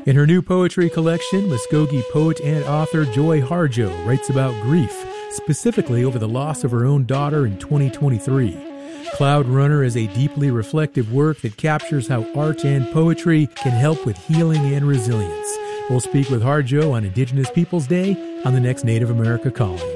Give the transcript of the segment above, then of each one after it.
In her new poetry collection, Muskogee poet and author Joy Harjo writes about grief, specifically over the loss of her own daughter in 2023. Cloud Runner is a deeply reflective work that captures how art and poetry can help with healing and resilience. We'll speak with Harjo on Indigenous Peoples Day on the next Native America Calling.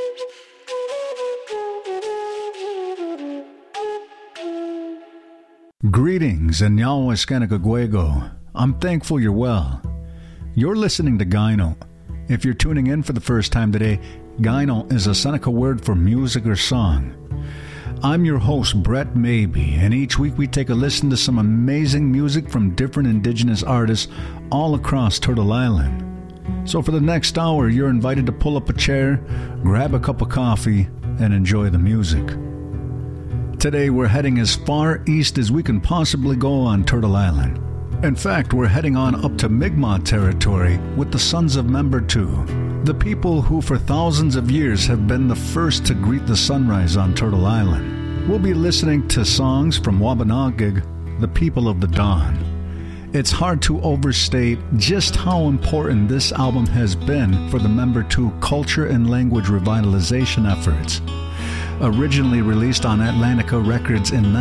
Greetings, and Nyawaskanakagwego. I'm thankful you're well. You're listening to Gyno. If you're tuning in for the first time today, Gyno is a Seneca word for music or song. I'm your host, Brett Maybe, and each week we take a listen to some amazing music from different Indigenous artists all across Turtle Island. So for the next hour, you're invited to pull up a chair, grab a cup of coffee, and enjoy the music. Today, we're heading as far east as we can possibly go on Turtle Island. In fact, we're heading on up to Mi'kmaq territory with the Sons of Membertou, the people who for thousands of years have been the first to greet the sunrise on Turtle Island. We'll be listening to songs from Wabanakig, the people of the dawn. It's hard to overstate just how important this album has been for the Membertou culture and language revitalization efforts. Originally released on Atlantica Records in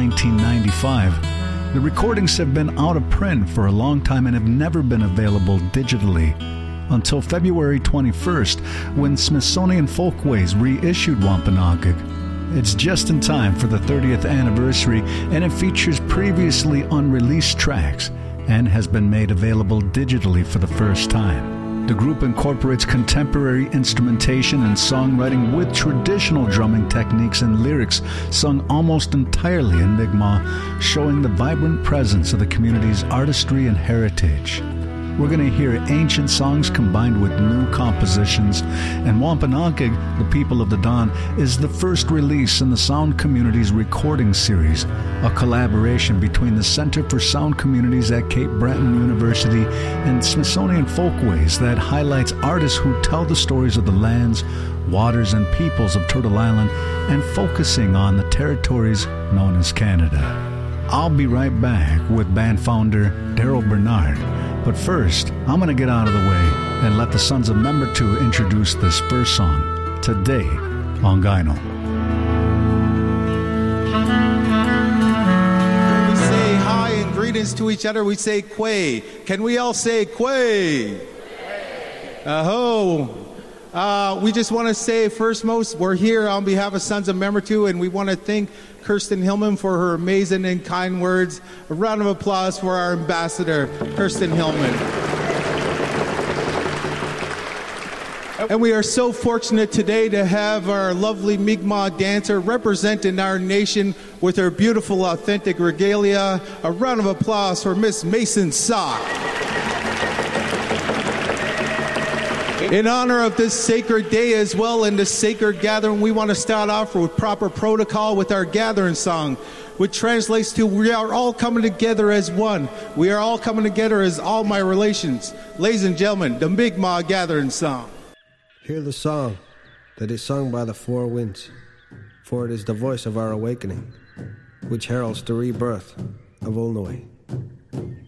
1995, the recordings have been out of print for a long time and have never been available digitally until February 21st, when Smithsonian Folkways reissued Wampanoag. It's just in time for the 30th anniversary, and it features previously unreleased tracks and has been made available digitally for the first time. The group incorporates contemporary instrumentation and songwriting with traditional drumming techniques and lyrics sung almost entirely in Mi'kmaq, showing the vibrant presence of the community's artistry and heritage. We're going to hear ancient songs combined with new compositions, and Wampanoag, the People of the Dawn, is the first release in the Sound Communities recording series, a collaboration between the Center for Sound Communities at Cape Breton University and Smithsonian Folkways that highlights artists who tell the stories of the lands, waters, and peoples of Turtle Island, and focusing on the territories known as Canada. I'll be right back with band founder Daryl Bernard. But first, I'm going to get out of the way and let the Sons of Membertou introduce this first song, today on Gyno. When we say hi and greetings to each other, we say Kway. Can we all say Kway? Aho. We just want to say, first most, we're here on behalf of Sons of Membertou, and we want to thank Kirsten Hillman for her amazing and kind words. A round of applause for our ambassador, Kirsten Hillman. And we are so fortunate today to have our lovely Mi'kmaq dancer representing our nation with her beautiful, authentic regalia. A round of applause for Miss Mason Sock. In honor of this sacred day as well and this sacred gathering, we want to start off with proper protocol with our gathering song, which translates to we are all coming together as one. We are all coming together as all my relations. Ladies and gentlemen, the Mi'kmaq gathering song. Hear the song that is sung by the four winds, for it is the voice of our awakening, which heralds the rebirth of Ulnoy.